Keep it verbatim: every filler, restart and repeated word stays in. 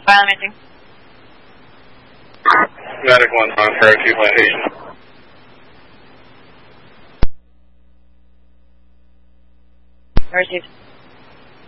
File imaging. Medic one on Prairie two Plantation. Received.